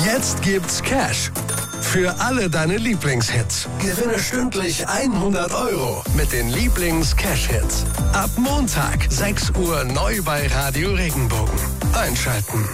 Jetzt gibt's Cash für alle deine Lieblingshits. Gewinne stündlich 100 € mit den Lieblings-Cash-Hits. Ab Montag, 6 Uhr neu bei Radio Regenbogen. Einschalten.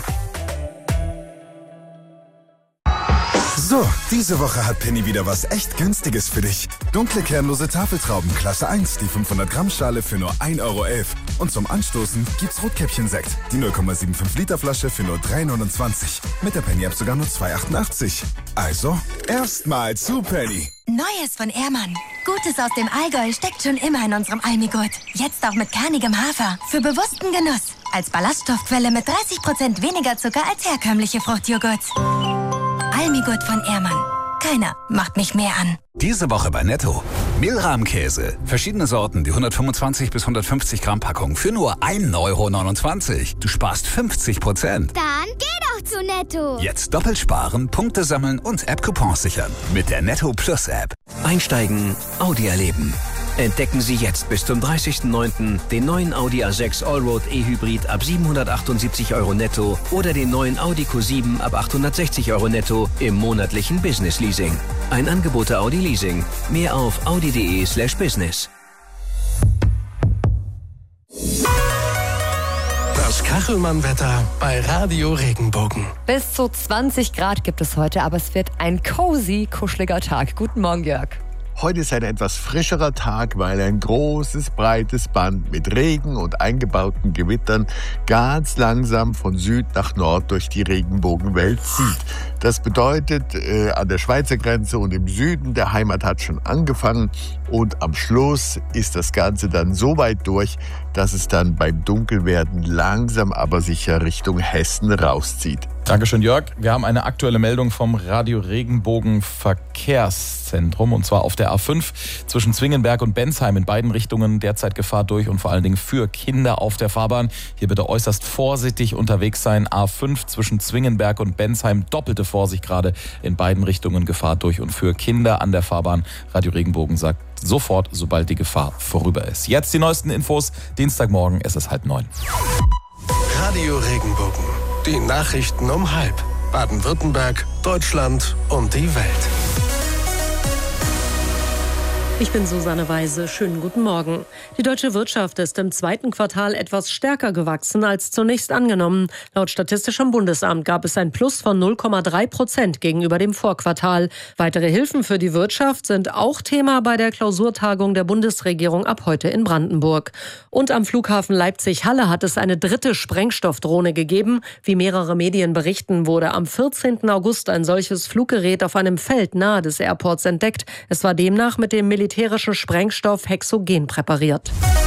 So, diese Woche hat Penny wieder was echt Günstiges für dich. Dunkle kernlose Tafeltrauben Klasse 1, die 500 Gramm Schale für nur 1,11 € Und zum Anstoßen gibt's Rotkäppchen-Sekt, die 0,75 Liter Flasche für nur 3,29 €. Mit der Penny-App sogar nur 2,88 €. Also, erstmal zu Penny. Neues von Ehrmann. Gutes aus dem Allgäu steckt schon immer in unserem Almigurt. Jetzt auch mit kernigem Hafer. Für bewussten Genuss. Als Ballaststoffquelle mit 30% weniger Zucker als herkömmliche Fruchtjoghurts. Almigurt von Ehrmann. Keiner macht mich mehr an. Diese Woche bei Netto. Mehlrahmkäse. Verschiedene Sorten, die 125 bis 150 Gramm Packung für nur 1,29 €. Du sparst 50%. Dann geh doch zu Netto. Jetzt doppelt sparen, Punkte sammeln und App-Coupons sichern. Mit der Netto Plus App. Einsteigen, Audi erleben. Entdecken Sie jetzt bis zum 30.09. den neuen Audi A6 Allroad E-Hybrid ab 778 € netto oder den neuen Audi Q7 ab 860 € netto im monatlichen Business Leasing. Ein Angebot der Audi Leasing. Mehr auf audi.de/business. Das Kachelmann-Wetter bei Radio Regenbogen. Bis zu 20 Grad gibt es heute, aber es wird ein cozy, kuscheliger Tag. Guten Morgen, Jörg. Heute ist ein etwas frischerer Tag, weil ein großes, breites Band mit Regen und eingebauten Gewittern ganz langsam von Süd nach Nord durch die Regenbogenwelt zieht. Das bedeutet, an der Schweizer Grenze und im Süden der Heimat hat schon angefangen und am Schluss ist das Ganze dann so weit durch, dass es dann beim Dunkelwerden langsam aber sicher Richtung Hessen rauszieht. Dankeschön, Jörg. Wir haben eine aktuelle Meldung vom Radio Regenbogen Verkehrszentrum und zwar auf der A5 zwischen Zwingenberg und Bensheim in beiden Richtungen derzeit Gefahr durch und vor allen Dingen für Kinder auf der Fahrbahn. Hier bitte äußerst vorsichtig unterwegs sein. A5 zwischen Zwingenberg und Bensheim, doppelte Vorsicht gerade in beiden Richtungen Gefahr durch und für Kinder an der Fahrbahn. Radio Regenbogen sagt sofort, sobald die Gefahr vorüber ist. Jetzt die neuesten Infos. Dienstagmorgen, es ist 8:30. Radio Regenbogen. Die Nachrichten um 12:30. Baden-Württemberg, Deutschland und die Welt. Ich bin Susanne Weise. Schönen guten Morgen. Die deutsche Wirtschaft ist im zweiten Quartal etwas stärker gewachsen als zunächst angenommen. Laut Statistischem Bundesamt gab es ein Plus von 0,3% gegenüber dem Vorquartal. Weitere Hilfen für die Wirtschaft sind auch Thema bei der Klausurtagung der Bundesregierung ab heute in Brandenburg. Und am Flughafen Leipzig-Halle hat es eine dritte Sprengstoffdrohne gegeben. Wie mehrere Medien berichten, wurde am 14. August ein solches Fluggerät auf einem Feld nahe des Airports entdeckt. Es war demnach mit dem militärischen Sprengstoff Hexogen präpariert.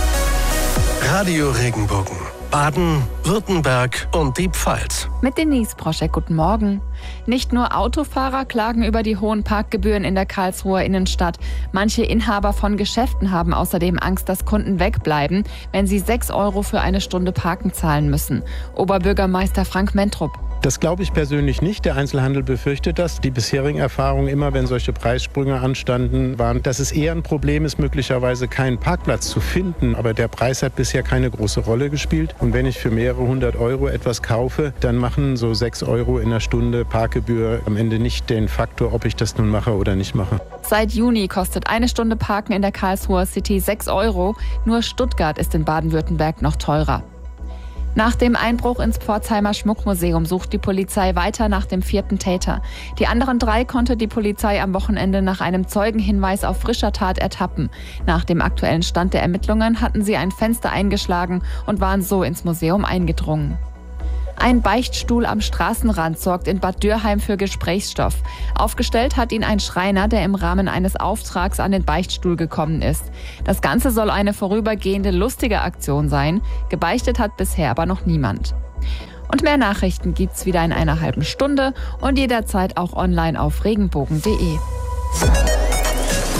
Radio Regenbogen. Baden, Württemberg und die Pfalz. Mit Denise Proschek, guten Morgen. Nicht nur Autofahrer klagen über die hohen Parkgebühren in der Karlsruher Innenstadt. Manche Inhaber von Geschäften haben außerdem Angst, dass Kunden wegbleiben, wenn sie 6 € für eine Stunde Parken zahlen müssen. Oberbürgermeister Frank Mentrup. Das glaube ich persönlich nicht. Der Einzelhandel befürchtet das. Die bisherigen Erfahrungen immer, wenn solche Preissprünge anstanden, waren, dass es eher ein Problem ist, möglicherweise keinen Parkplatz zu finden. Aber der Preis hat bisher keine große Rolle gespielt. Und wenn ich für mehrere 100 € etwas kaufe, dann machen so 6 € in der Stunde Parkgebühr am Ende nicht den Faktor, ob ich das nun mache oder nicht mache. Seit Juni kostet eine Stunde Parken in der Karlsruher City 6 €. Nur Stuttgart ist in Baden-Württemberg noch teurer. Nach dem Einbruch ins Pforzheimer Schmuckmuseum sucht die Polizei weiter nach dem 4. Täter. Die anderen 3 konnte die Polizei am Wochenende nach einem Zeugenhinweis auf frischer Tat ertappen. Nach dem aktuellen Stand der Ermittlungen hatten sie ein Fenster eingeschlagen und waren so ins Museum eingedrungen. Ein Beichtstuhl am Straßenrand sorgt in Bad Dürheim für Gesprächsstoff. Aufgestellt hat ihn ein Schreiner, der im Rahmen eines Auftrags an den Beichtstuhl gekommen ist. Das Ganze soll eine vorübergehende lustige Aktion sein. Gebeichtet hat bisher aber noch niemand. Und mehr Nachrichten gibt's wieder in einer halben Stunde und jederzeit auch online auf regenbogen.de.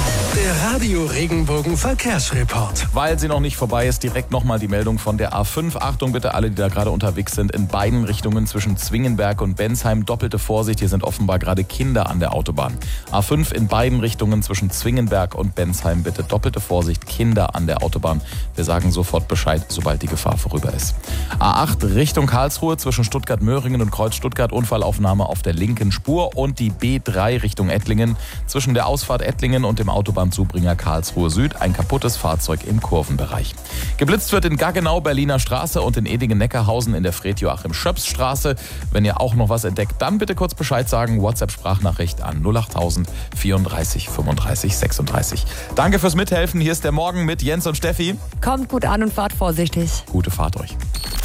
Der Radio Regenbogen Verkehrsreport. Weil sie noch nicht vorbei ist, direkt nochmal die Meldung von der A5. Achtung bitte, alle, die da gerade unterwegs sind, in beiden Richtungen zwischen Zwingenberg und Bensheim. Doppelte Vorsicht, hier sind offenbar gerade Kinder an der Autobahn. A5 in beiden Richtungen zwischen Zwingenberg und Bensheim. Bitte doppelte Vorsicht, Kinder an der Autobahn. Wir sagen sofort Bescheid, sobald die Gefahr vorüber ist. A8 Richtung Karlsruhe zwischen Stuttgart-Möhringen und Kreuz Stuttgart. Unfallaufnahme auf der linken Spur. Und die B3 Richtung Ettlingen zwischen der Ausfahrt Ettlingen und dem Autobahnzubringer Karlsruhe Süd. Ein kaputtes Fahrzeug im Kurvenbereich. Geblitzt wird in Gaggenau, Berliner Straße und in Edingen-Neckarhausen in der Fred-Joachim-Schöps-Straße. Wenn ihr auch noch was entdeckt, dann bitte kurz Bescheid sagen. WhatsApp-Sprachnachricht an 08000 34 35 36. Danke fürs Mithelfen. Hier ist der Morgen mit Jens und Steffi. Kommt gut an und fahrt vorsichtig. Gute Fahrt euch.